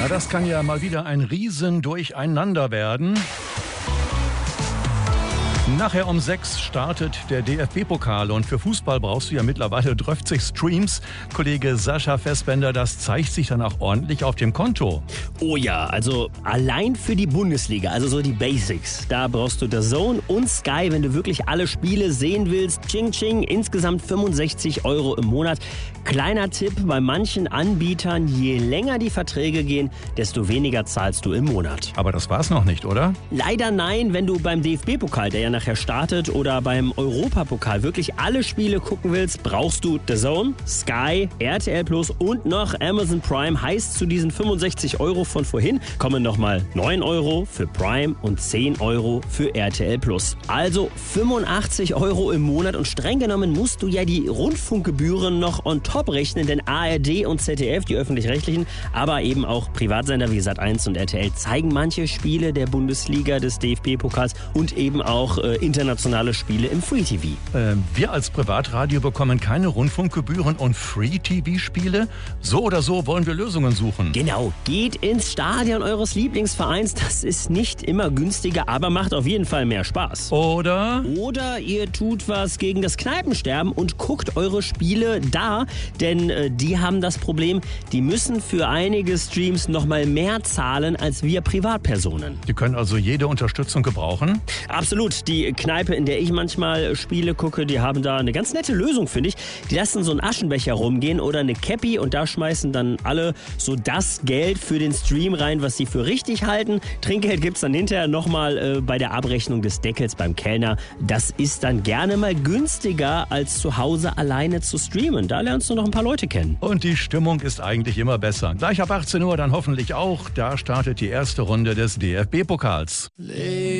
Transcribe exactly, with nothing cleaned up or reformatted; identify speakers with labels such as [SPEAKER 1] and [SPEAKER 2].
[SPEAKER 1] Na, das kann ja mal wieder ein Riesendurcheinander werden. Nachher um sechs startet der D F B-Pokal und für Fußball brauchst du ja mittlerweile dreißig Streams. Kollege Sascha Fassbender, das zeigt sich dann auch ordentlich auf dem Konto.
[SPEAKER 2] Oh ja, also allein für die Bundesliga, also so die Basics, da brauchst du D A Z N und Sky, wenn du wirklich alle Spiele sehen willst. Ching Ching, insgesamt fünfundsechzig Euro im Monat. Kleiner Tipp, bei manchen Anbietern, je länger die Verträge gehen, desto weniger zahlst du im Monat.
[SPEAKER 1] Aber das war's noch nicht, oder?
[SPEAKER 2] Leider nein, wenn du beim D F B-Pokal, der ja nachher startet, oder beim Europapokal wirklich alle Spiele gucken willst, brauchst du D A Z N, Sky, R T L Plus und noch Amazon Prime. Heißt, zu diesen fünfundsechzig Euro von vorhin kommen nochmal neun Euro für Prime und zehn Euro für R T L Plus. Also fünfundachtzig Euro im Monat, und streng genommen musst du ja die Rundfunkgebühren noch on top rechnen, denn A R D und Z D F, die öffentlich-rechtlichen, aber eben auch Privatsender wie Sat eins und R T L zeigen manche Spiele der Bundesliga, des D F B-Pokals und eben auch äh, internationale Spiele im Free-T V.
[SPEAKER 1] Äh, wir als Privatradio bekommen keine Rundfunkgebühren und Free-T V-Spiele? So oder so wollen wir Lösungen suchen.
[SPEAKER 2] Genau, geht ins Stadion eures Lieblingsvereins. Das ist nicht immer günstiger, aber macht auf jeden Fall mehr Spaß.
[SPEAKER 1] Oder?
[SPEAKER 2] Oder ihr tut was gegen das Kneipensterben und guckt eure Spiele da, denn äh, die haben das Problem, die müssen für einige Streams nochmal mehr zahlen als wir Privatpersonen.
[SPEAKER 1] Die können also jede Unterstützung gebrauchen?
[SPEAKER 2] Absolut. Die Kneipe, in der ich manchmal Spiele gucke, die haben da eine ganz nette Lösung, finde ich. Die lassen so einen Aschenbecher rumgehen oder eine Käppi, und da schmeißen dann alle so das Geld für den Stream rein, was sie für richtig halten. Trinkgeld gibt's dann hinterher nochmal äh, bei der Abrechnung des Deckels beim Kellner. Das ist dann gerne mal günstiger, als zu Hause alleine zu streamen. Da lernst du noch ein paar Leute kennen.
[SPEAKER 1] Und die Stimmung ist eigentlich immer besser. Gleich ab achtzehn Uhr dann hoffentlich auch. Da startet die erste Runde des D F B-Pokals.